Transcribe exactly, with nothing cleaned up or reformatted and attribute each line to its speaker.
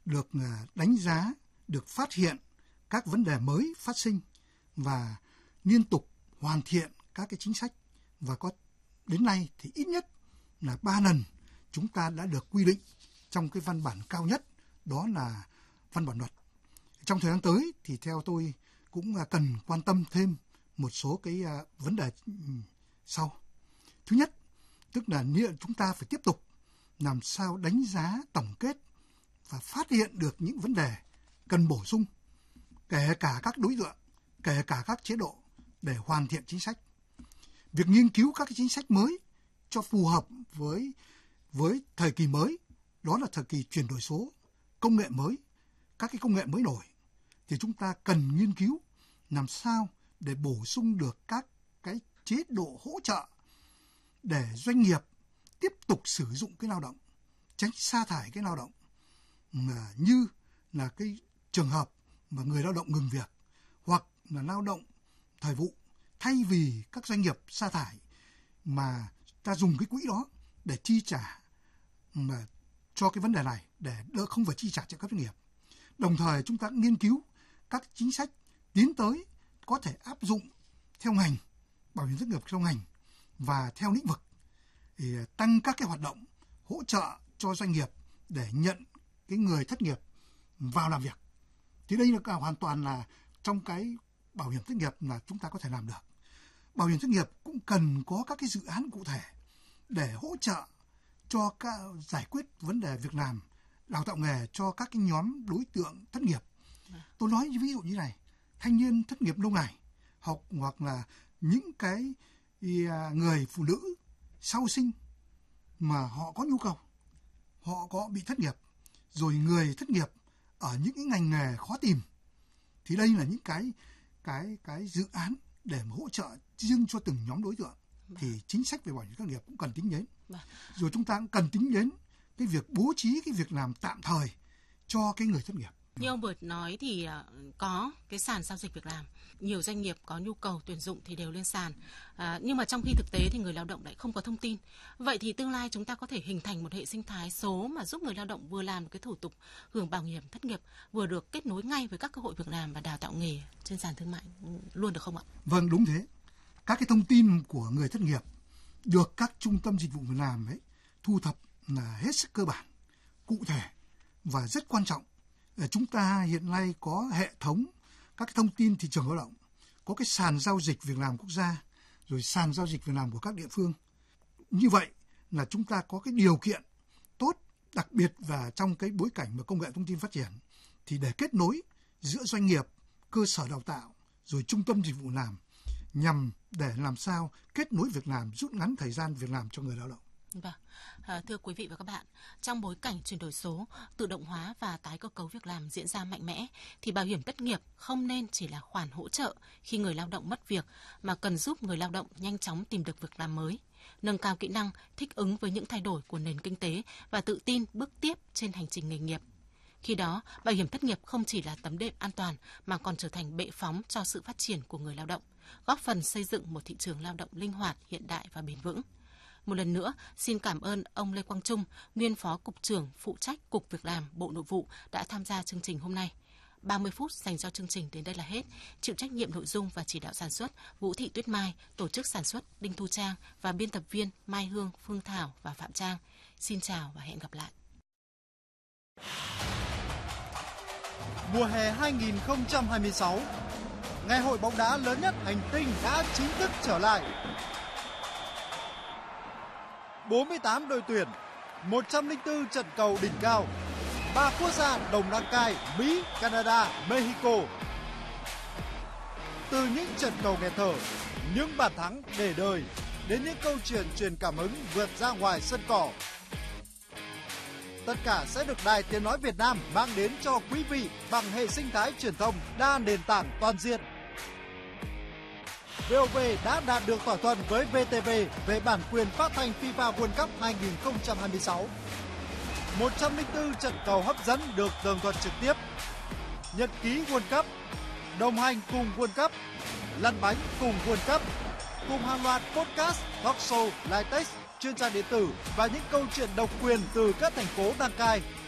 Speaker 1: được đánh giá, được phát hiện các vấn đề mới phát sinh và liên tục hoàn thiện các cái chính sách, và có đến nay thì ít nhất là ba lần chúng ta đã được quy định trong cái văn bản cao nhất, đó là văn bản luật. Trong thời gian tới thì theo tôi cũng cần quan tâm thêm một số cái vấn đề sau. Thứ nhất, tức là chúng ta phải tiếp tục làm sao đánh giá, tổng kết và phát hiện được những vấn đề cần bổ sung, kể cả các đối tượng, kể cả các chế độ để hoàn thiện chính sách. Việc nghiên cứu các cái chính sách mới cho phù hợp với với thời kỳ mới, đó là thời kỳ chuyển đổi số, công nghệ mới, các cái công nghệ mới nổi, thì chúng ta cần nghiên cứu làm sao để bổ sung được các cái chế độ hỗ trợ để doanh nghiệp tiếp tục sử dụng cái lao động, tránh sa thải cái lao động, mà như là cái trường hợp mà người lao động ngừng việc hoặc là lao động thời vụ, thay vì các doanh nghiệp sa thải mà ta dùng cái quỹ đó để chi trả mà cho cái vấn đề này, để đỡ không phải chi trả cho các doanh nghiệp. Đồng thời chúng ta nghiên cứu các chính sách tiến tới có thể áp dụng theo ngành, bảo hiểm thất nghiệp theo ngành và theo lĩnh vực, thì tăng các cái hoạt động hỗ trợ cho doanh nghiệp để nhận cái người thất nghiệp vào làm việc. Thì đây là cả hoàn toàn là trong cái bảo hiểm thất nghiệp là chúng ta có thể làm được. Bảo hiểm thất nghiệp cũng cần có các cái dự án cụ thể để hỗ trợ cho các giải quyết vấn đề việc làm, đào tạo nghề cho các cái nhóm đối tượng thất nghiệp. Tôi nói ví dụ như này, thanh niên thất nghiệp lâu ngày, hoặc hoặc là những cái người phụ nữ sau sinh mà họ có nhu cầu, họ có bị thất nghiệp, rồi người thất nghiệp ở những cái ngành nghề khó tìm, thì đây là những cái cái cái dự án để mà hỗ trợ riêng cho từng nhóm đối tượng. Thì chính sách về bảo hiểm thất nghiệp cũng cần tính đến. Rồi chúng ta cũng cần tính đến cái việc bố trí cái việc làm tạm thời cho cái người thất nghiệp.
Speaker 2: Như ông vừa nói thì có cái sàn giao dịch việc làm, nhiều doanh nghiệp có nhu cầu tuyển dụng thì đều lên sàn, à, nhưng mà trong khi thực tế thì người lao động lại không có thông tin. Vậy thì tương lai chúng ta có thể hình thành một hệ sinh thái số mà giúp người lao động vừa làm cái thủ tục hưởng bảo hiểm thất nghiệp, vừa được kết nối ngay với các cơ hội việc làm và đào tạo nghề trên sàn thương mại luôn được không ạ?
Speaker 1: Vâng, đúng thế. Các cái thông tin của người thất nghiệp được các trung tâm dịch vụ việc làm ấy thu thập là hết sức cơ bản, cụ thể và rất quan trọng. Chúng ta hiện nay có hệ thống các cái thông tin thị trường lao động, có cái sàn giao dịch việc làm quốc gia, rồi sàn giao dịch việc làm của các địa phương. Như vậy là chúng ta có cái điều kiện tốt, đặc biệt và trong cái bối cảnh mà công nghệ thông tin phát triển, thì để kết nối giữa doanh nghiệp, cơ sở đào tạo, rồi trung tâm dịch vụ làm, nhằm để làm sao kết nối việc làm, rút ngắn thời gian việc làm cho người lao động.
Speaker 2: Vâng, à, thưa quý vị và các bạn, trong bối cảnh chuyển đổi số, tự động hóa và tái cơ cấu việc làm diễn ra mạnh mẽ, thì bảo hiểm thất nghiệp không nên chỉ là khoản hỗ trợ khi người lao động mất việc, mà cần giúp người lao động nhanh chóng tìm được việc làm mới, nâng cao kỹ năng, thích ứng với những thay đổi của nền kinh tế và tự tin bước tiếp trên hành trình nghề nghiệp. Khi đó, bảo hiểm thất nghiệp không chỉ là tấm đệm an toàn mà còn trở thành bệ phóng cho sự phát triển của người lao động, góp phần xây dựng một thị trường lao động linh hoạt, hiện đại và bền vững. Một lần nữa, xin cảm ơn ông Lê Quang Trung, nguyên Phó Cục trưởng phụ trách Cục Việc làm Bộ Nội vụ đã tham gia chương trình hôm nay. ba mươi phút dành cho chương trình đến đây là hết. Chịu trách nhiệm nội dung và chỉ đạo sản xuất Vũ Thị Tuyết Mai, tổ chức sản xuất Đinh Thu Trang và biên tập viên Mai Hương, Phương Thảo và Phạm Trang. Xin chào và hẹn gặp lại.
Speaker 3: Mùa hè hai không hai sáu, ngày hội bóng đá lớn nhất hành tinh đã chính thức trở lại. bốn mươi tám đội tuyển, một trăm lẻ bốn trận cầu đỉnh cao, ba quốc gia đồng đăng cai Mỹ, Canada, Mexico. Từ những trận cầu nghẹt thở, những bàn thắng để đời, đến những câu chuyện truyền cảm hứng vượt ra ngoài sân cỏ. Tất cả sẽ được Đài Tiếng nói Việt Nam mang đến cho quý vị bằng hệ sinh thái truyền thông đa nền tảng toàn diện. vê o vê đã đạt được thỏa thuận với vê tê vê về bản quyền phát thanh FIFA World Cup hai không hai sáu. một trăm lẻ bốn trận cầu hấp dẫn được tường thuật trực tiếp. Nhật ký World Cup, đồng hành cùng World Cup, lăn bánh cùng World Cup, cùng hàng loạt podcast, talk show, live text, chuyên trang điện tử và những câu chuyện độc quyền từ các thành phố đăng cai.